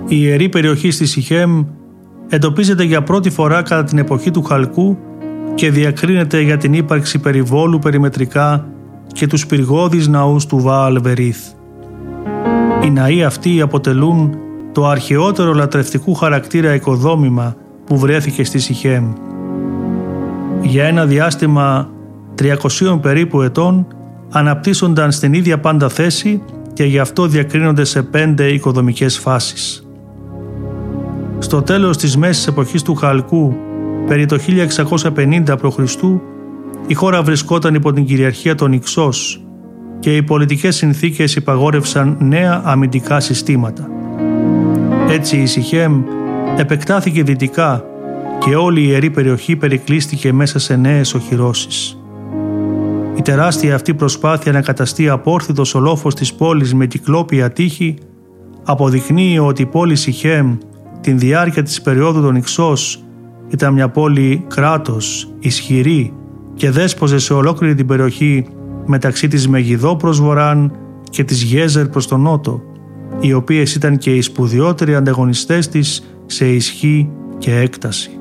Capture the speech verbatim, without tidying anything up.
Η ιερή περιοχή στη Σιχέμ εντοπίζεται για πρώτη φορά κατά την εποχή του Χαλκού και διακρίνεται για την ύπαρξη περιβόλου περιμετρικά και τους πυργώδεις ναούς του Βαάλ Βερίθ. Οι ναοί αυτοί αποτελούν το αρχαιότερο λατρευτικού χαρακτήρα οικοδόμημα που βρέθηκε στη Σιχέμ. Για ένα διάστημα τριακοσίων περίπου ετών αναπτύσσονταν στην ίδια πάντα θέση και γι' αυτό διακρίνονται σε πέντε οικοδομικές φάσεις. Στο τέλος της μέσης εποχής του Χαλκού, περί το χίλια εξακόσια πενήντα π.Χ., η χώρα βρισκόταν υπό την κυριαρχία των Ιξός και οι πολιτικές συνθήκες υπαγόρευσαν νέα αμυντικά συστήματα. Έτσι η Σιχέμ επεκτάθηκε δυτικά και όλη η ιερή περιοχή περικλείστηκε μέσα σε νέες οχυρώσεις. Η τεράστια αυτή προσπάθεια να καταστεί απόρθητος ο λόφος της πόλης με κυκλόπια τείχη αποδεικνύει ότι η πόλη Σιχέμ την διάρκεια της περίοδου των Ιξός ήταν μια πόλη κράτος, ισχυρή και δέσποζε σε ολόκληρη την περιοχή μεταξύ της Μεγιδό προς βορράν και της Γέζερ προς τον νότο, οι οποίες ήταν και οι σπουδαιότεροι ανταγωνιστές της σε ισχύ και έκταση.